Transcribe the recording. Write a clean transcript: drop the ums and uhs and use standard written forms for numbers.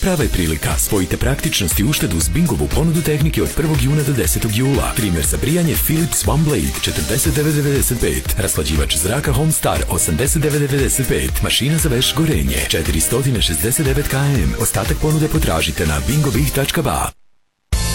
Prava je prilika. Spojite praktičnost i uštedu uz Bingovu ponudu tehnike od 1. juna do 10. jula. Primer za brijanje Philips OneBlade 49,95. Rashlađivač zraka Homestar 89,95. Mašina za veš Gorenje 469 km. Ostatak ponude potražite na bingobih.ba.